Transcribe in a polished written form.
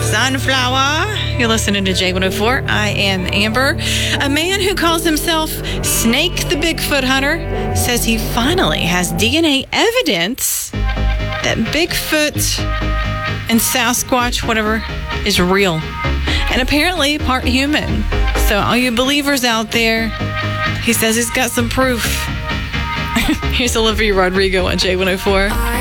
Sunflower. You're listening to J104. I am Amber. A man who calls himself Snake the Bigfoot Hunter says he finally has DNA evidence that Bigfoot and Sasquatch, whatever, is real. And apparently part human. So all you believers out there, he says he's got some proof. Here's Olivia Rodrigo on J104.